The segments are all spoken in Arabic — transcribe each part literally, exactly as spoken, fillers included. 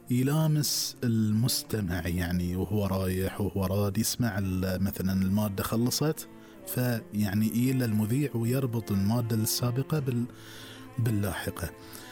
يلامس المستمع، يعني وهو رايح وهو راد يسمع مثلا المادة خلصت، فيعني إلى المذيع ويربط المادة السابقة بال باللاحقة.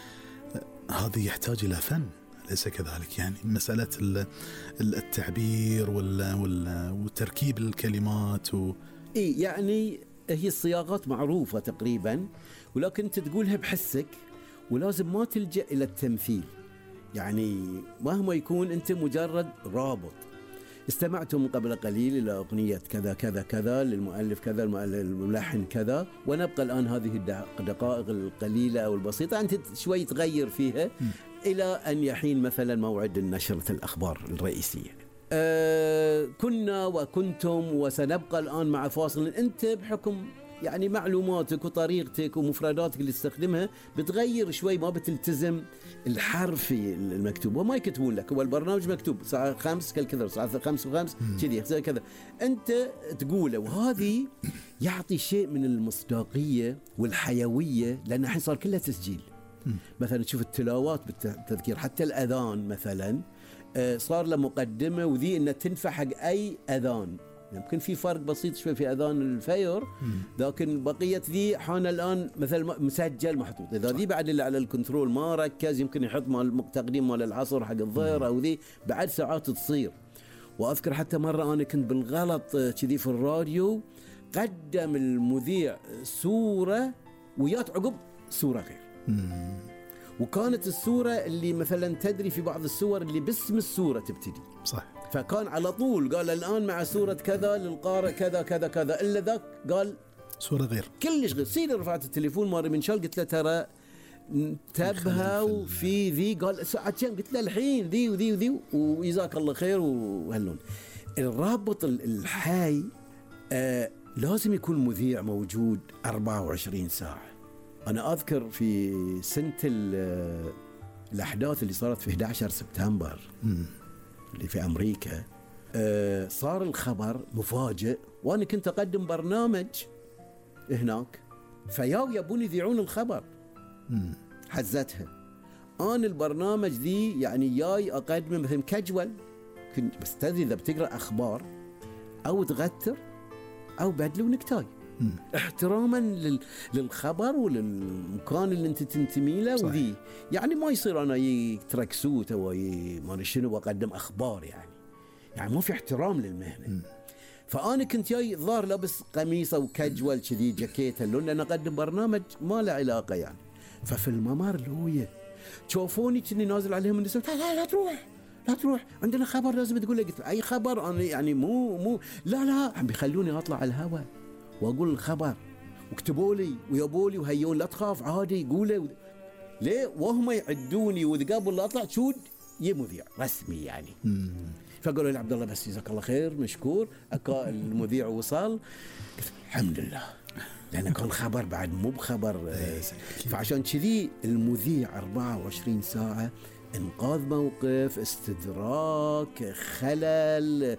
هذه يحتاج إلى فن، ليس كذلك؟ يعني مسألة التعبير وتركيب الكلمات و... إيه يعني هي الصياغات معروفة تقريبا، ولكن أنت تقولها بحسك، ولازم ما تلجأ إلى التمثيل. يعني مهما يكون أنت مجرد رابط. استمعتم قبل قليل إلى أغنية كذا كذا كذا للمؤلف كذا الملحن كذا، ونبقى الآن هذه الدقائق القليلة أو البسيطة أنت شوي تغير فيها م. إلى أن يحين مثلا موعد نشرة الأخبار الرئيسية. أه كنا وكنتم وسنبقى الآن مع فاصل. أنت بحكم يعني معلوماتك وطريقتك ومفرداتك اللي تستخدمها بتغير شوي، ما بتلتزم الحرفي المكتوب، وما يكتبون لك. هو البرنامج مكتوب ساعة خمس كالكذا، ساعة خمس وخمس كذي زي كذا، أنت تقوله. وهذه يعطي شيء من المصداقية والحيوية، لأن الحين صار كلها تسجيل. مثلا تشوف التلاوات بالتذكير، حتى الأذان مثلا صار له مقدمة وذي إنها تنفع حق أي أذان. يمكن في فرق بسيط شوي في أذان الفير، لكن بقية ذي حان الآن مثل مسجل محطوط. إذا ذي بعد اللي على الكنترول ما ركز يمكن يحط مال تقديم مال العصر حق الظهر أو ذي، بعد ساعات تصير. وأذكر حتى مرة أنا كنت بالغلط كذي في الراديو، قدم المذيع صورة ويات عقب صورة غير، وكانت الصورة اللي مثلا تدري في بعض الصور اللي باسم الصورة تبتدي صح، فكان على طول قال الآن مع صورة كذا للقارئ كذا كذا كذا، إلا ذاك قال صورة غير كلش غير. سيدي رفعت التليفون ماري من شال، قلت له ترى انتبهوا في ذي، قال ساعة كم؟ قلت له الحين ذي وذي وذي وجزاك الله خير وهلون. الرابط الحي آه لازم يكون مذيع موجود أربعة وعشرين ساعة. أنا أذكر في سنة الأحداث اللي صارت في أحد عشر سبتمبر م. اللي في أمريكا، آه صار الخبر مفاجئ، وأنا كنت أقدم برنامج هناك، فياو يبون يذيعون الخبر. م. حزتها أنا البرنامج ذي يعني جاي أقدم مثل كجول، كنت بس تدري إذا بتقرأ أخبار أو تغتر أو بدل ونكتاي، م. احتراما لل... للخبر وللمكان اللي انت تنتمي له وذي. يعني ما يصير انا يترك سوت او ما شنو واقدم اخبار، يعني يعني ما في احترام للمهنه. م. فانا كنت جاي ظاهر لابس قميصه وكجول كذي جاكيته، لان انا اقدم برنامج ما له علاقه يعني. ففي الممر لويه تشوفوني كني نازل عليهم الناس، لا لا, لا تروح لا تروح عندنا خبر لازم تقول لي. قلت اي خبر؟ انا يعني مو مو لا لا عم بيخلوني اطلع على الهواء واقول الخبر، واكتبوا لي ويابوا لي وهيون، لا تخاف عادي قوله و... ليه؟ وهم يعدوني واذا قبل لا اطلع شود يمذيع رسمي يعني. مم. فقالوا لي عبد الله بس جزاك الله خير مشكور، اكا المذيع وصل. قلت الحمد لله، لأن كان خبر بعد مو بخبر. فعشان كذي المذيع أربعة وعشرين ساعة انقاذ موقف، استدراك، خلل،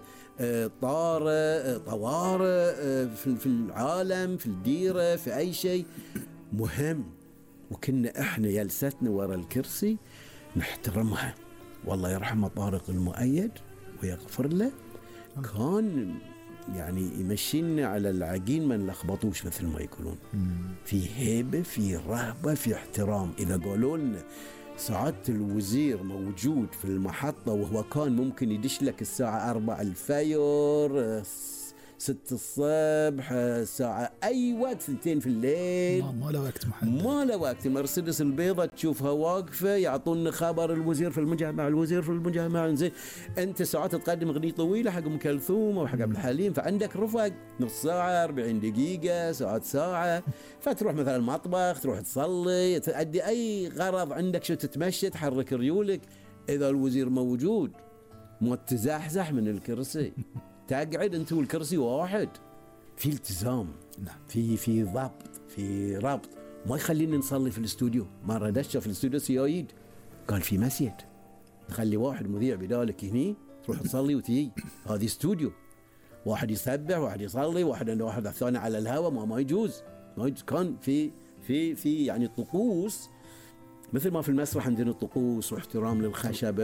طارئ، طوارئ في العالم، في الديرة، في أي شيء مهم. وكنا إحنا جلستنا وراء الكرسي نحترمها. والله يرحمه طارق المؤيد ويغفر له، كان يعني يمشينا على العجين ما نلخبطوش مثل ما يقولون. في هيبة، في رهبة، في احترام. إذا قالوا لنا سعادة الوزير موجود في المحطة وهو كان ممكن يدش لك الساعة أربعة الفجر، ست الصبح، ساعة أي وقت، سنتين في الليل، ما, ما له وقت محدد، ما له وقت. المرسيدس البيضة تشوفها واقفة يعطونا خبر الوزير في المجمع، الوزير في المجمع. زين أنت ساعات تقدم أغنية طويلة حق أم كلثوم أو حق عبد الحليم، فعندك رفق نص ساعة، أربعين دقيقة، ساعات ساعة، فتروح مثلا المطبخ، تروح تصلي، تأدي أي غرض عندك، شو تتمشى، تحرك ريولك. إذا الوزير موجود ما تزحزح من الكرسي، تقعد انت والكرسي واحد. في التزام، في في ضبط، في ربط. ما يخليني نصلي في الاستوديو. مرة دشة في الاستوديو سيايد قال في مسجد، تخلي واحد مذيع بدالك هني تروح تصلي وتيجي. هذه استوديو، واحد يسبح، واحد يصلي، واحد عنده واحد ثاني على الهواء. ما ما يجوز ما يجوز. كان في في في يعني طقوس، مثل ما في المسرح عندنا طقوس واحترام للخشبة